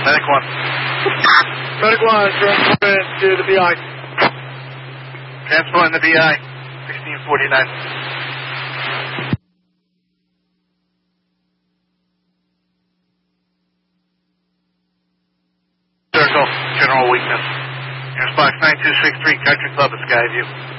Medic 1. Medic 1, transfer to the BI. Transport in the BI. 1649. Circle, general weakness. Airbox 9263, Country Club at Skyview.